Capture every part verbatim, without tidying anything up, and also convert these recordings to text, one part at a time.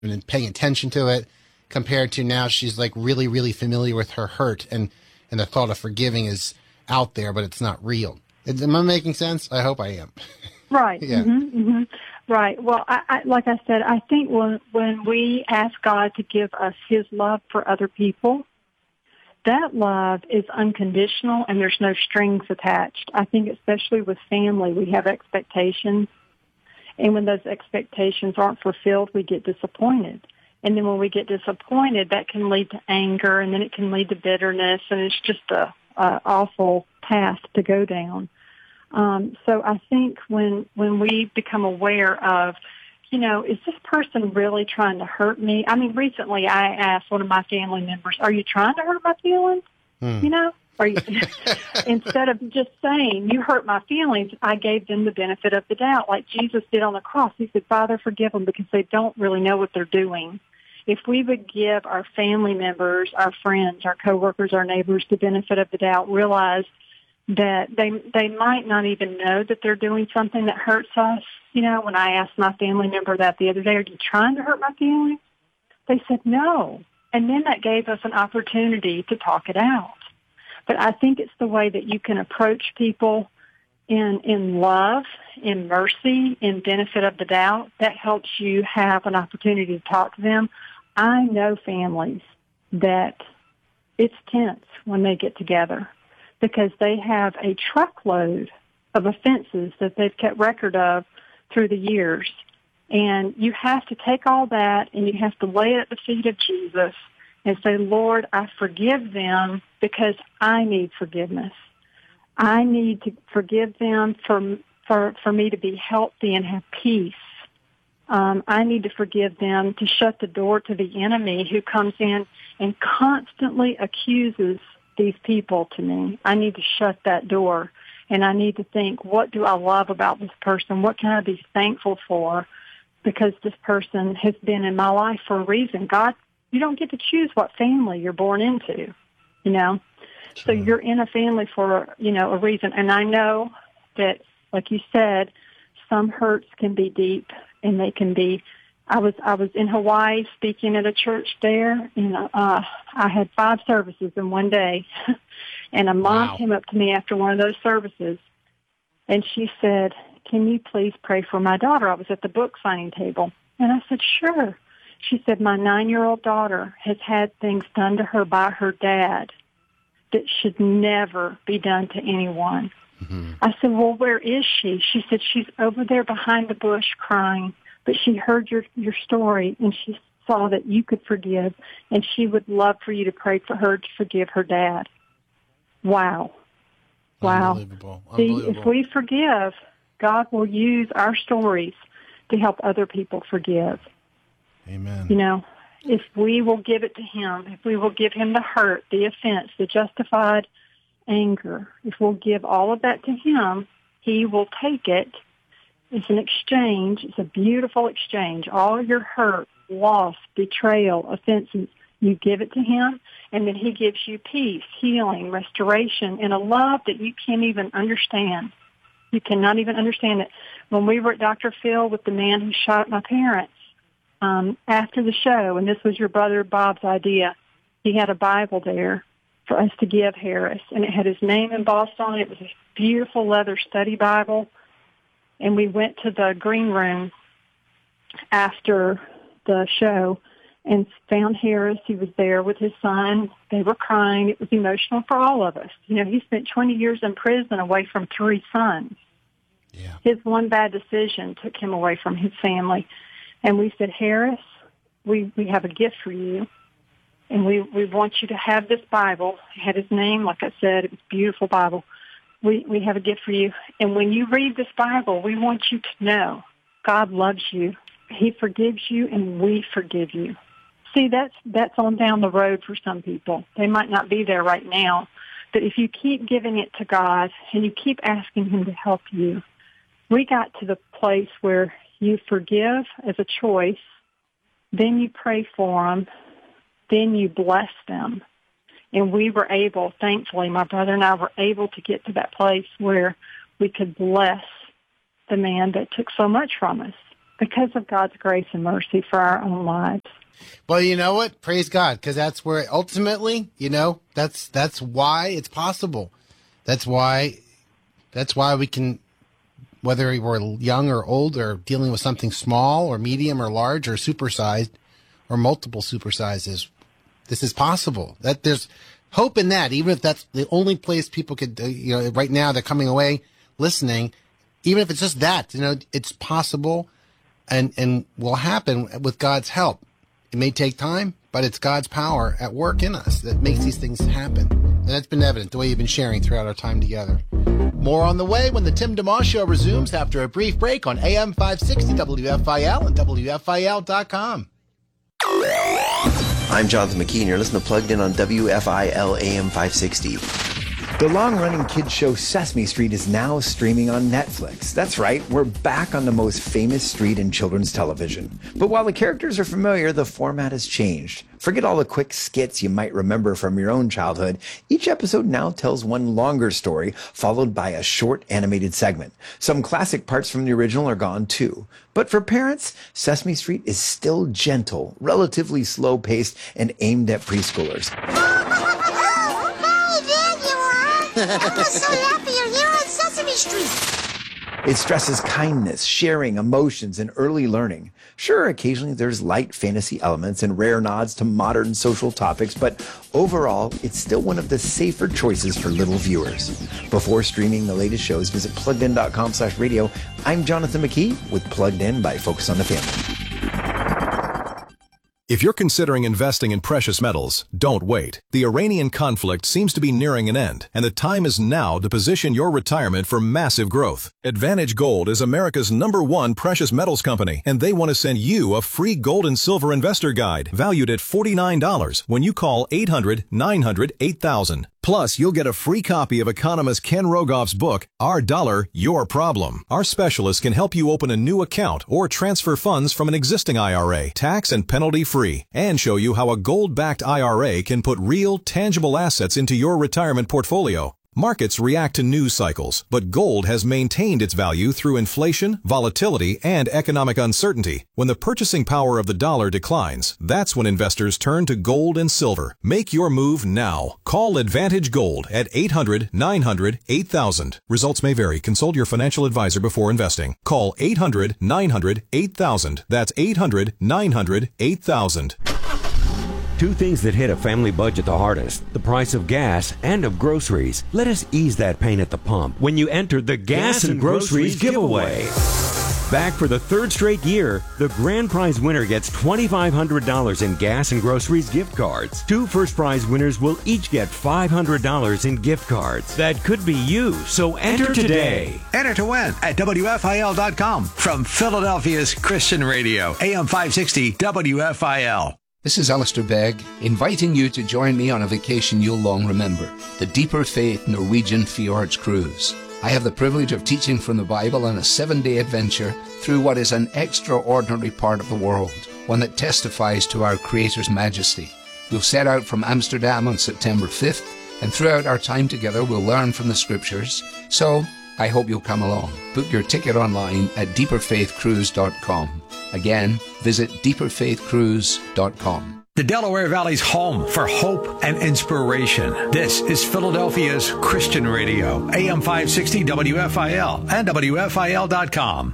and paying attention to it, compared to now she's like really, really familiar with her hurt, and, and the thought of forgiving is out there, but it's not real. Am I making sense? I hope I am. Right. Yeah. Mm-hmm, mm-hmm. Right. Well, I, I, like I said, I think when when we ask God to give us His love for other people, that love is unconditional and there's no strings attached. I think especially with family, we have expectations. And when those expectations aren't fulfilled, we get disappointed. And then when we get disappointed, that can lead to anger, and then it can lead to bitterness, and it's just a, a awful path to go down. Um, so I think when when we become aware of, you know, is this person really trying to hurt me? I mean, recently I asked one of my family members, "Are you trying to hurt my feelings?" Hmm. You know, are you? Instead of just saying, "You hurt my feelings," I gave them the benefit of the doubt, like Jesus did on the cross. He said, "Father, forgive them because they don't really know what they're doing." If we would give our family members, our friends, our coworkers, our neighbors the benefit of the doubt, realize that they they might not even know that they're doing something that hurts us. You know, when I asked my family member that the other day, "Are you trying to hurt my feelings?" They said no. And then that gave us an opportunity to talk it out. But I think it's the way that you can approach people in in love, in mercy, in benefit of the doubt, that helps you have an opportunity to talk to them. I know families that it's tense when they get together, because they have a truckload of offenses that they've kept record of through the years. And you have to take all that and you have to lay it at the feet of Jesus and say, "Lord, I forgive them because I need forgiveness. I need to forgive them for for, for me to be healthy and have peace. Um, I need to forgive them to shut the door to the enemy who comes in and constantly accuses these people to me. I need to shut that door, and I need to think, what do I love about this person? What can I be thankful for? Because this person has been in my life for a reason. God, you don't get to choose what family you're born into, you know? Sure. So you're in a family for, you know, a reason. And I know that, like you said, some hurts can be deep, and they can be. I was I was in Hawaii speaking at a church there, and uh, I had five services in one day. And a mom wow. came up to me after one of those services, and she said, "Can you please pray for my daughter?" I was at the book signing table, and I said, "Sure." She said, "My nine-year-old daughter has had things done to her by her dad that should never be done to anyone." Mm-hmm. I said, "Well, where is she?" She said, "She's over there behind the bush crying, but she heard your, your story, and she saw that you could forgive, and she would love for you to pray for her to forgive her dad." Wow. Wow. Unbelievable. Unbelievable. See, if we forgive, God will use our stories to help other people forgive. Amen. You know, if we will give it to Him, if we will give Him the hurt, the offense, the justified anger, if we'll give all of that to Him, He will take it. It's an exchange. It's a beautiful exchange. All your hurt, loss, betrayal, offenses, you give it to Him, and then He gives you peace, healing, restoration, and a love that you can't even understand. You cannot even understand it. When we were at Doctor Phil with the man who shot my parents, um, after the show, and this was your brother Bob's idea, he had a Bible there for us to give Harris, and it had his name embossed on it. It was a beautiful leather study Bible. And we went to the green room after the show and found Harris. He was there with his son. They were crying. It was emotional for all of us. You know, he spent twenty years in prison away from three sons. Yeah. His one bad decision took him away from his family. And we said, "Harris, we, we have a gift for you. And we, we want you to have this Bible." It had his name, like I said. It was a beautiful Bible. We, we have a gift for you. And when you read this Bible, we want you to know God loves you. He forgives you, and we forgive you. See, that's that's on down the road for some people. They might not be there right now. But if you keep giving it to God and you keep asking Him to help you, we got to the place where you forgive as a choice, then you pray for them, then you bless them. And we were able, thankfully, my brother and I were able to get to that place where we could bless the man that took so much from us. because of God's grace and mercy for our own lives. Well, you know what? Praise God, because that's where ultimately, you know, that's that's why it's possible. That's why that's why we can, whether we're young or old or dealing with something small or medium or large or supersized or multiple supersizes, this is possible. That there's hope in that, even if that's the only place people could, uh, you know, right now they're coming away listening, even if it's just that, you know, it's possible and, and will happen with God's help. It may take time, but it's God's power at work in us that makes these things happen. And that's been evident the way you've been sharing throughout our time together. More on the way when the Tim DeMoss Show resumes after a brief break on A M five sixty W F I L and W F I L dot com. I'm Jonathan McKee, and you're listening to Plugged In on W F I L A M five sixty. The long-running kids show Sesame Street is now streaming on Netflix. That's right, we're back on the most famous street in children's television. But while the characters are familiar, the format has changed. Forget all the quick skits you might remember from your own childhood. Each episode now tells one longer story, followed by a short animated segment. Some classic parts from the original are gone too. But for parents, Sesame Street is still gentle, relatively slow-paced, and aimed at preschoolers. I was so happy you're here on Sesame Street. It stresses kindness, sharing, emotions, and early learning. Sure, occasionally there's light fantasy elements and rare nods to modern social topics, but overall, it's still one of the safer choices for little viewers. Before streaming the latest shows, visit plugged in dot com slash radio. I'm Jonathan McKee with Plugged In by Focus on the Family. If you're considering investing in precious metals, don't wait. The Iranian conflict seems to be nearing an end, and the time is now to position your retirement for massive growth. Advantage Gold is America's number one precious metals company, and they want to send you a free gold and silver investor guide valued at forty-nine dollars when you call eight hundred, nine hundred, eight thousand. Plus, you'll get a free copy of economist Ken Rogoff's book, Our Dollar, Your Problem. Our specialists can help you open a new account or transfer funds from an existing I R A, tax and penalty-free, and show you how a gold-backed I R A can put real, tangible assets into your retirement portfolio. Markets react to news cycles, but gold has maintained its value through inflation, volatility, and economic uncertainty. When the purchasing power of the dollar declines, that's when investors turn to gold and silver. Make your move now. Call Advantage Gold at eight hundred, nine hundred, eight thousand. Results may vary. Consult your financial advisor before investing. Call eight hundred, nine hundred, eight thousand. That's eight hundred, nine hundred, eight thousand. Two things that hit a family budget the hardest, the price of gas and of groceries. Let us ease that pain at the pump when you enter the Gas, gas and, and Groceries, groceries giveaway. Back for the third straight year, the grand prize winner gets twenty-five hundred dollars in Gas and Groceries gift cards. Two first prize winners will each get five hundred dollars in gift cards. That could be you, so enter, enter today. Enter to win at W F I L dot com from Philadelphia's Christian Radio, A M five sixty W F I L. This is Alistair Begg, inviting you to join me on a vacation you'll long remember, the Deeper Faith Norwegian Fjords Cruise. I have the privilege of teaching from the Bible on a seven-day adventure through what is an extraordinary part of the world, one that testifies to our Creator's majesty. We'll set out from Amsterdam on September fifth, and throughout our time together we'll learn from the Scriptures. So, I hope you'll come along. Book your ticket online at deeper faith cruise dot com. Again, visit deeper faith cruise dot com. The Delaware Valley's home for hope and inspiration. This is Philadelphia's Christian Radio, A M five sixty W F I L and W F I L dot com.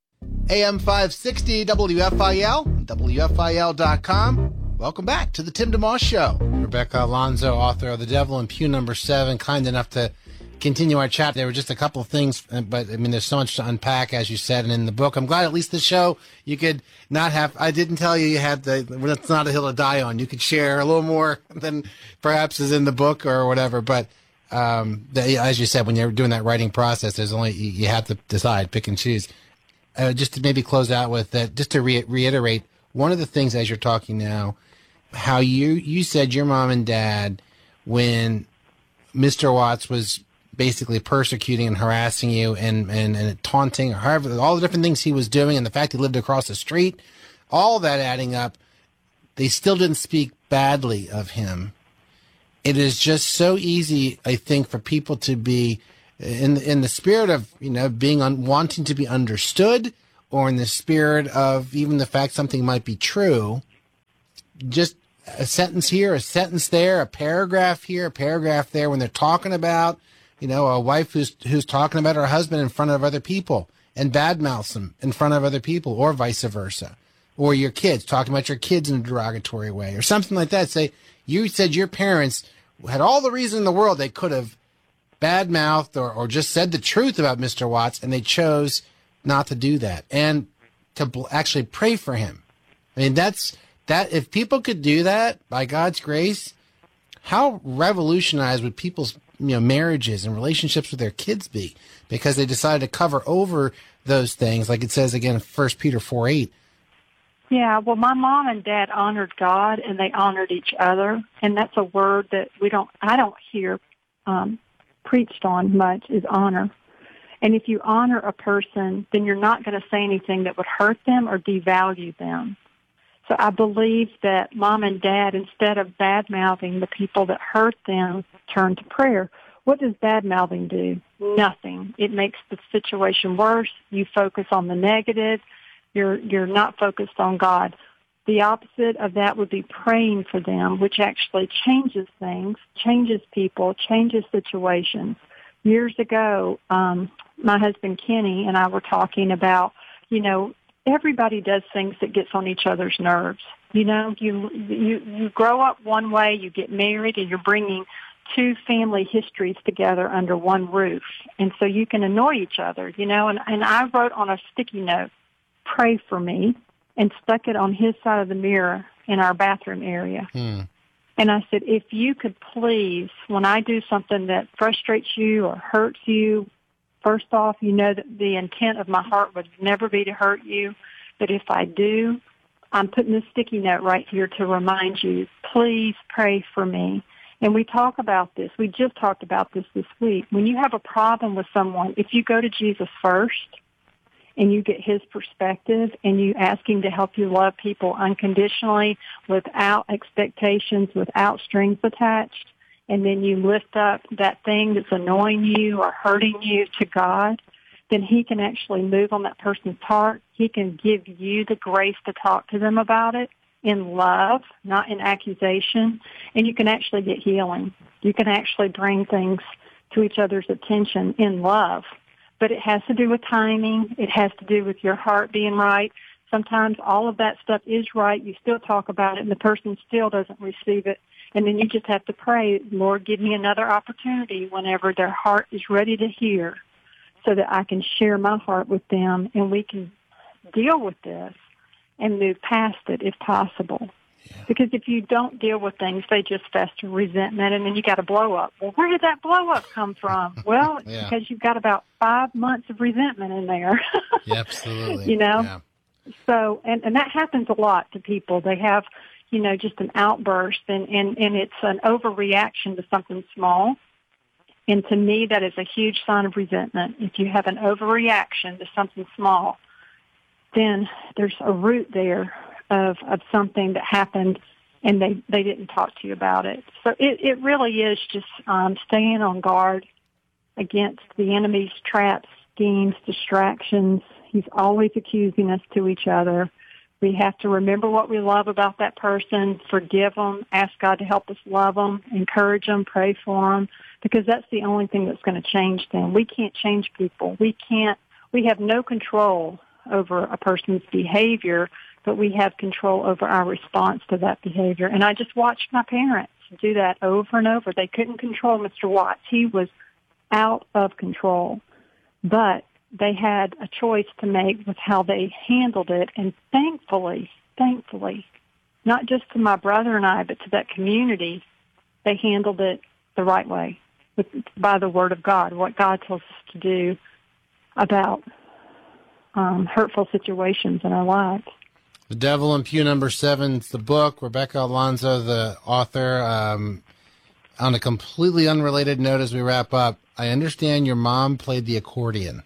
A M five sixty W F I L, W F I L dot com. Welcome back to the Tim DeMoss Show. Rebecca Alonzo, author of The Devil in Pew Number Seven, kind enough to continue our chat. There were just a couple of things, but I mean, there's so much to unpack, as you said, and in the book. I'm glad at least the show you could not have. I didn't tell you you had the. It's not a hill to die on. You could share a little more than perhaps is in the book or whatever. But um, the, as you said, when you're doing that writing process, there's only you, you have to decide, pick and choose. Uh, just to maybe close out with that, just to re- reiterate one of the things as you're talking now, how you you said your mom and dad, when Mister Watts was basically persecuting and harassing you and, and, and taunting, or however, all the different things he was doing, and the fact he lived across the street, all that adding up, they still didn't speak badly of him. It is just so easy, I think, for people to be in in the spirit of, you know, being un, wanting to be understood or in the spirit of even the fact something might be true, just a sentence here, a sentence there, a paragraph here, a paragraph there, when they're talking about, you know, a wife who's who's talking about her husband in front of other people and badmouths them in front of other people, or vice versa, or your kids, talking about your kids in a derogatory way or something like that. Say, you said your parents had all the reason in the world they could have badmouthed or, or just said the truth about Mister Watts, and they chose not to do that and to bl- actually pray for him. I mean, that's that. If people could do that by God's grace, how revolutionized would people's you know marriages and relationships with their kids be? Because they decided to cover over those things, like it says again in First Peter four eight. Yeah, well, my mom and dad honored God, and they honored each other, and that's a word that we don't. I don't hear um, preached on much, is honor. And if you honor a person, then you're not going to say anything that would hurt them or devalue them. So I believe that mom and dad, instead of bad-mouthing the people that hurt them, turn to prayer. What does bad-mouthing do? Nothing. It makes the situation worse. You focus on the negative. You're, you're not focused on God. The opposite of that would be praying for them, which actually changes things, changes people, changes situations. Years ago, um, my husband Kenny and I were talking about, you know, everybody does things that gets on each other's nerves. You know, you you you grow up one way, you get married, and you're bringing two family histories together under one roof, and so you can annoy each other. You know, and and I wrote on a sticky note, "Pray for me," and stuck it on his side of the mirror in our bathroom area. Hmm. And I said, if you could please, when I do something that frustrates you or hurts you, first off, you know that the intent of my heart would never be to hurt you. But if I do, I'm putting this sticky note right here to remind you, please pray for me. And we talk about this. We just talked about this this week. When you have a problem with someone, if you go to Jesus first, and you get his perspective, and you ask him to help you love people unconditionally, without expectations, without strings attached, and then you lift up that thing that's annoying you or hurting you to God, then he can actually move on that person's heart. He can give you the grace to talk to them about it in love, not in accusation, and you can actually get healing. You can actually bring things to each other's attention in love. But it has to do with timing. It has to do with your heart being right. Sometimes all of that stuff is right. You still talk about it, and the person still doesn't receive it. And then you just have to pray, Lord, give me another opportunity whenever their heart is ready to hear, so that I can share my heart with them, and we can deal with this and move past it if possible. Yeah. Because if you don't deal with things, they just fester resentment, and then you got a blow up. Well, where did that blow up come from? Well, it's yeah. because you've got about five months of resentment in there. Yeah, absolutely. You know? Yeah. So, and, and that happens a lot to people. They have, you know, just an outburst, and, and, and it's an overreaction to something small. And to me, that is a huge sign of resentment. If you have an overreaction to something small, then there's a root there of, of something that happened, and they, they didn't talk to you about it. So it, it really is just um, staying on guard against the enemy's traps, schemes, distractions. He's always accusing us to each other. We have to remember what we love about that person, forgive them, ask God to help us love them, encourage them, pray for them, because that's the only thing that's going to change them. We can't change people. We can't, we have no control over a person's behavior, but we have control over our response to that behavior. And I just watched my parents do that over and over. They couldn't control Mister Watts. He was out of control. But they had a choice to make with how they handled it. And thankfully, thankfully, not just to my brother and I, but to that community, they handled it the right way with, by the Word of God, what God tells us to do about um, hurtful situations in our lives. The Devil in Pew Number Seven is the book. Rebecca Alonzo, the author. Um, on a completely unrelated note as we wrap up, I understand your mom played the accordion.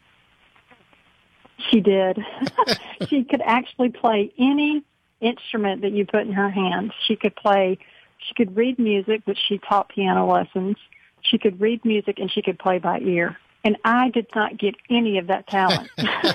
She did. She could actually play any instrument that you put in her hands. She could play, she could read music, which she taught piano lessons. She could read music, and she could play by ear. And I did not get any of that talent.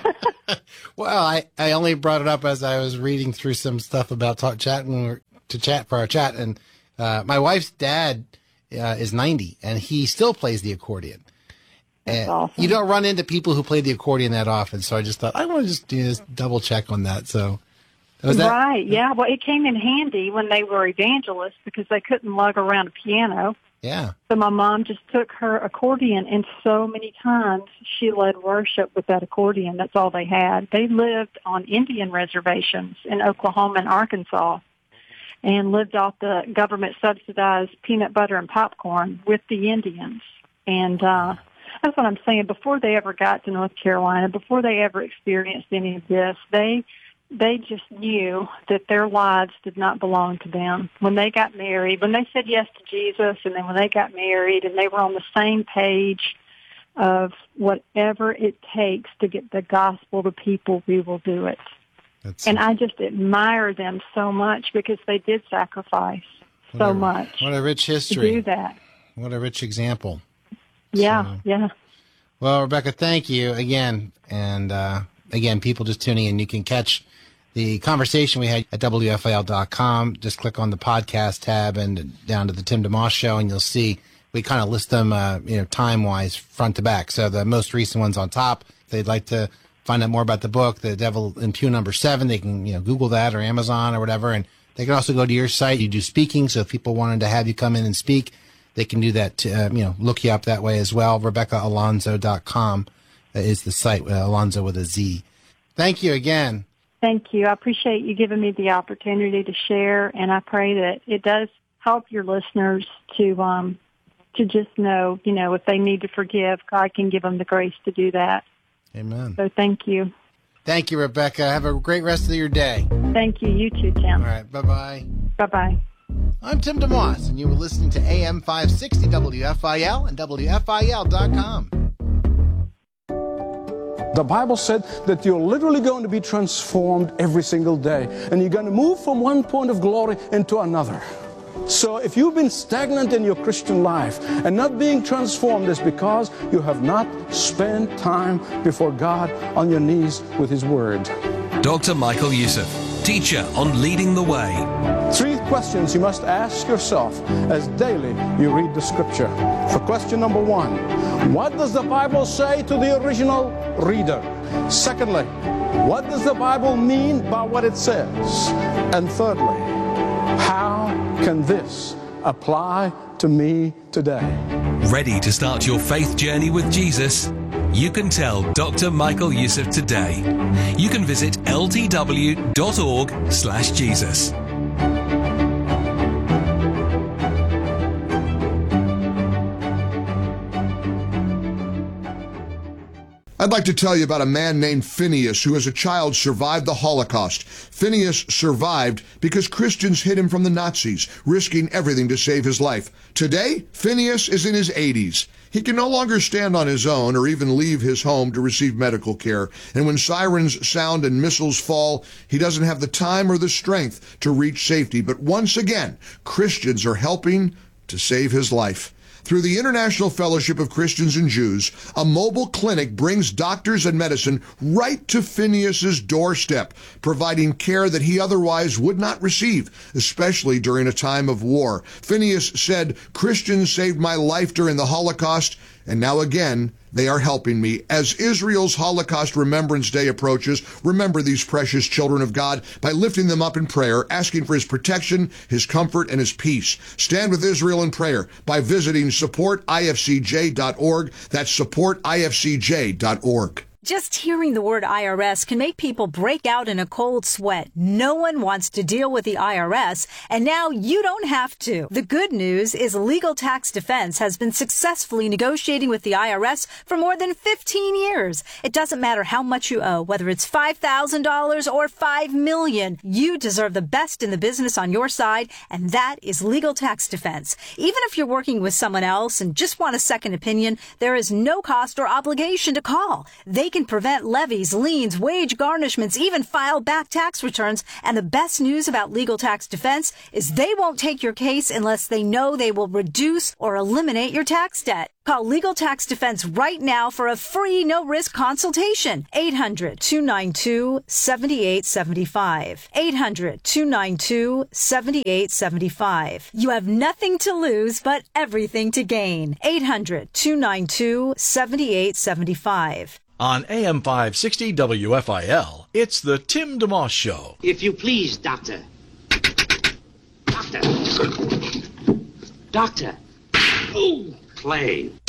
Well, I, I only brought it up as I was reading through some stuff about talk, chatting to chat for our chat. And uh, my wife's dad uh, is ninety, and he still plays the accordion. That's and awesome. You don't run into people who play the accordion that often. So I just thought, I want to just do this double check on that. So was that right, yeah. Well, it came in handy when they were evangelists because they couldn't lug around a piano. Yeah. So my mom just took her accordion, and so many times she led worship with that accordion. That's all they had. They lived on Indian reservations in Oklahoma and Arkansas and lived off the government-subsidized peanut butter and popcorn with the Indians. And uh, that's what I'm saying. Before they ever got to North Carolina, before they ever experienced any of this, they they just knew that their lives did not belong to them. When they got married, when they said yes to Jesus, and then when they got married and they were on the same page of whatever it takes to get the gospel to people, we will do it. That's and I just admire them so much because they did sacrifice so a, much. What a rich to history. do that. What a rich example. Yeah, So, yeah. Well, Rebecca, thank you again. And uh, again, people just tuning in, you can catch the conversation we had at W F I L dot com. Just click on the podcast tab and down to the Tim DeMoss Show, and you'll see we kind of list them, uh, you know, time-wise, front to back. So the most recent one's on top. If they'd like to find out more about the book, The Devil in Pew Number Seven, they can, you know, Google that or Amazon or whatever. And they can also go to your site. You do speaking, so if people wanted to have you come in and speak, they can do that, to, uh, you know, look you up that way as well. Rebecca Alonzo dot com is the site, uh, Alonzo with a Z. Thank you again. Thank you. I appreciate you giving me the opportunity to share, and I pray that it does help your listeners to um, to just know, you know, if they need to forgive, God can give them the grace to do that. Amen. So thank you. Thank you, Rebecca. Have a great rest of your day. Thank you. You too, Tim. All right. Bye-bye. Bye-bye. I'm Tim DeMoss, and you were listening to A M five sixty W F I L and W F I L dot com. The Bible said that you're literally going to be transformed every single day, and you're going to move from one point of glory into another. So if you've been stagnant in your Christian life and not being transformed, it's because you have not spent time before God on your knees with His Word. Doctor Michael Youssef, teacher on Leading the Way. Three questions you must ask yourself as daily you read the Scripture. For question number one, what does the Bible say to the original reader? Secondly, what does the Bible mean by what it says? And thirdly, how can this apply to me today? Ready to start your faith journey with Jesus? You can tell Doctor Michael Youssef today. You can visit L T W dot org slash Jesus. I'd like to tell you about a man named Phineas who as a child survived the Holocaust. Phineas survived because Christians hid him from the Nazis, risking everything to save his life. Today, Phineas is in his eighties. He can no longer stand on his own or even leave his home to receive medical care. And when sirens sound and missiles fall, he doesn't have the time or the strength to reach safety. But once again, Christians are helping to save his life. Through the International Fellowship of Christians and Jews, a mobile clinic brings doctors and medicine right to Phineas's doorstep, providing care that he otherwise would not receive, especially during a time of war. Phineas said, "Christians saved my life during the Holocaust, and now again, they are helping me." As Israel's Holocaust Remembrance Day approaches, remember these precious children of God by lifting them up in prayer, asking for His protection, His comfort, and His peace. Stand with Israel in prayer by visiting support I F C J dot org. That's support I F C J dot org. Just hearing the word I R S can make people break out in a cold sweat. No one wants to deal with the I R S, and now you don't have to. The good news is Legal Tax Defense has been successfully negotiating with the I R S for more than fifteen years. It doesn't matter how much you owe, whether it's five thousand dollars or five million dollars. You deserve the best in the business on your side, and that is Legal Tax Defense. Even if you're working with someone else and just want a second opinion, there is no cost or obligation to call. They can prevent levies, liens, wage garnishments, even file back tax returns. And the best news about Legal Tax Defense is they won't take your case unless they know they will reduce or eliminate your tax debt. Call Legal Tax Defense right now for a free, no-risk consultation. eight hundred, two nine two, seven eight seven five. eight hundred, two nine two, seven eight seven five. You have nothing to lose, but everything to gain. eight hundred, two nine two, seven eight seven five. On A M five sixty W F I L, it's the Tim DeMoss Show. If you please, Doctor. Doctor. Doctor. Ooh, play.